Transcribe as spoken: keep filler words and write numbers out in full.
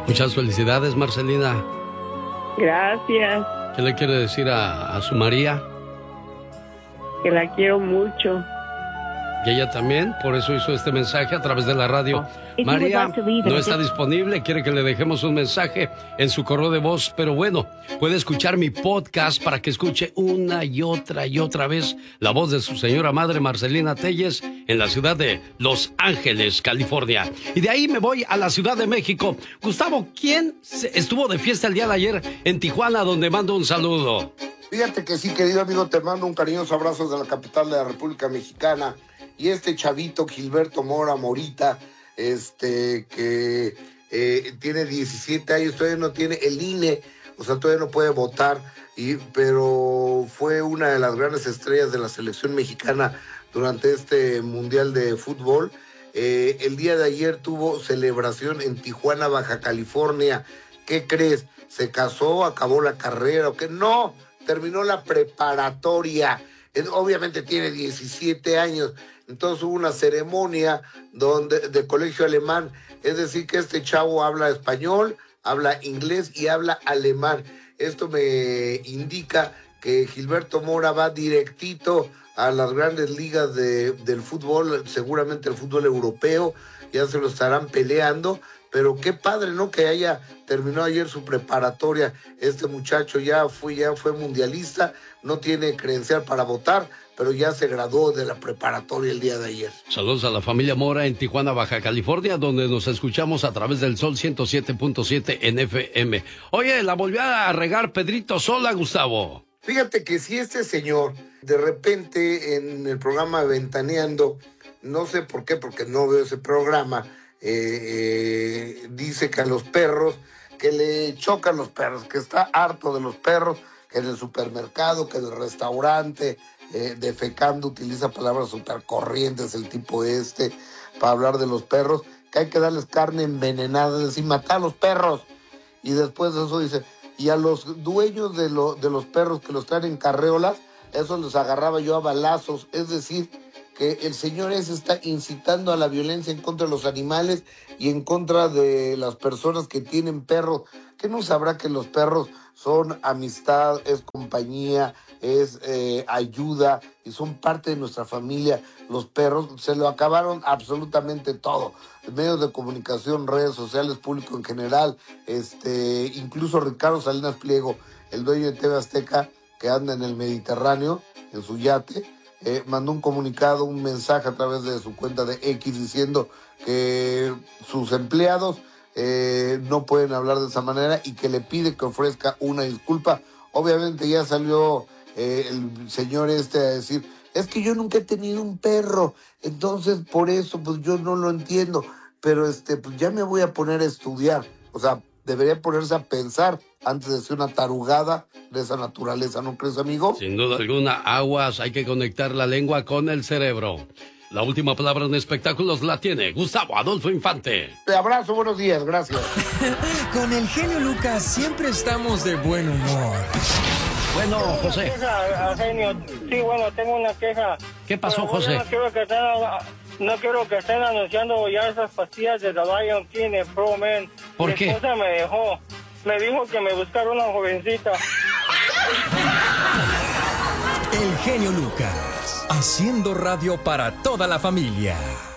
Muchas felicidades, Marcelina. Gracias. ¿Qué le quiere decir a, a su María? Que la quiero mucho. Y ella también, por eso hizo este mensaje a través de la radio. María no está disponible, quiere que le dejemos un mensaje en su correo de voz, pero bueno, puede escuchar mi podcast para que escuche una y otra y otra vez la voz de su señora madre, Marcelina Telles, en la ciudad de Los Ángeles, California. Y de ahí me voy a la Ciudad de México. Gustavo, ¿quién estuvo de fiesta el día de ayer en Tijuana, donde mando un saludo? Fíjate que sí, querido amigo, te mando un cariñoso abrazo desde la capital de la República Mexicana. Y este chavito, Gilberto Mora Morita, este, que eh, tiene diecisiete años, todavía no tiene el I N E, o sea, todavía no puede votar, y, pero fue una de las grandes estrellas de la selección mexicana durante este Mundial de Fútbol. Eh, el día de ayer tuvo celebración en Tijuana, Baja California. ¿Qué crees? ¿Se casó, acabó la carrera o qué? No, terminó la preparatoria. Obviamente tiene diecisiete años, entonces hubo una ceremonia donde, de colegio alemán, es decir que este chavo habla español, habla inglés y habla alemán. Esto me indica que Gilberto Mora va directito a las grandes ligas de, del fútbol, seguramente el fútbol europeo, ya se lo estarán peleando. Pero qué padre, ¿no? Que haya terminado ayer su preparatoria. Este muchacho ya fue, ya fue mundialista, no tiene credencial para votar, pero ya se graduó de la preparatoria el día de ayer. Saludos a la familia Mora en Tijuana, Baja California, donde nos escuchamos a través del Sol ciento siete punto siete en F M. Oye, la volvió a regar Pedrito Sola, Gustavo. Fíjate que si este señor, de repente en el programa Ventaneando, no sé por qué, porque no veo ese programa, Eh, eh, dice que a los perros, que le chocan los perros, que está harto de los perros, que en el supermercado, que en el restaurante, eh, defecando, utiliza palabras súper corrientes el tipo este, para hablar de los perros, que hay que darles carne envenenada, es decir, matar a los perros. Y después de eso dice, y a los dueños de, lo, de los perros que los traen en carreolas, eso los agarraba yo a balazos, es decir, que el señor ese está incitando a la violencia en contra de los animales y en contra de las personas que tienen perros. ¿Qué no sabrá que los perros son amistad, es compañía, es eh, ayuda y son parte de nuestra familia? Los perros se lo acabaron absolutamente todo. Medios de comunicación, redes sociales, público en general, este, incluso Ricardo Salinas Pliego, el dueño de T V Azteca, que anda en el Mediterráneo, en su yate, Eh, mandó un comunicado, un mensaje a través de su cuenta de X diciendo que sus empleados eh, no pueden hablar de esa manera y que le pide que ofrezca una disculpa. Obviamente ya salió eh, el señor este a decir, es que yo nunca he tenido un perro, entonces por eso pues yo no lo entiendo, pero este pues ya me voy a poner a estudiar. O sea, debería ponerse a pensar antes de hacer una tarugada de esa naturaleza, ¿no crees, amigo? Sin duda alguna, aguas, hay que conectar la lengua con el cerebro. La última palabra en espectáculos la tiene Gustavo Adolfo Infante. Te abrazo, buenos días, gracias. Con el genio Lucas siempre estamos de buen humor. Bueno, José. Queja, genio. Sí, bueno, tengo una queja. ¿Qué pasó, Pero, José? No quiero que estén, no quiero que estén anunciando ya esas pastillas de The Lion King en Pro Men. ¿Por Mi qué? esposa me dejó. Me dijo que me buscara una jovencita. El genio Lucas, haciendo radio para toda la familia.